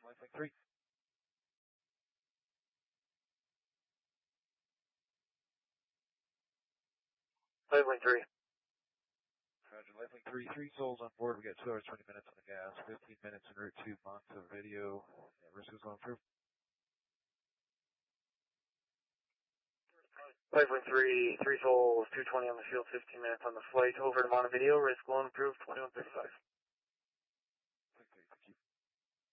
Lifelink 3. Lifelink 3. Roger, Lifelink 3, 3 souls on board. We got 2 hours, 20 minutes on the gas, 15 minutes en route to Monza video. Risk is going through. Lifelink 3, 3 souls, 220 on the field, 15 minutes on the flight. Over to Montevideo, risk 1 approved, 2135.